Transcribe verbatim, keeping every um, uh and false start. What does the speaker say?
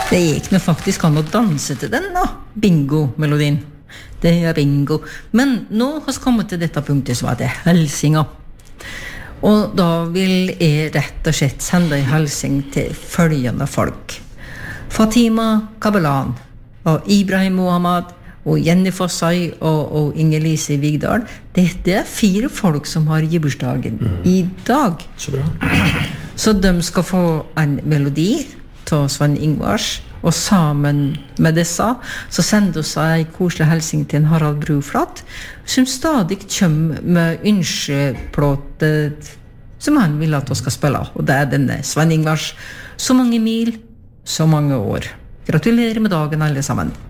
Det gikk nå faktisk an å danse til den da, bingo-melodien. Det er bingo. Men nå har vi kommet til dette punktet som heter helsinga. Og da vil jeg rett og slett sende en helsing til følgende folk. Fatima Kabelan og Ibrahim Mohammed og Jenny Fossai og, og Inger-Lise Vigdal. Dette er fire folk som har gibursdagen mm. i dag. Så bra. Så de skal få en melodi til Sven Ingvars, og sammen med disse så sender oss en koselig helsing til en Harald Bruflat, som stadig kommer med ønskeplåte som han vil at vi skal spille. Og det er denne Sven Ingvars. Så mange mil, så mange år. Gratulerer med dagen alle sammen.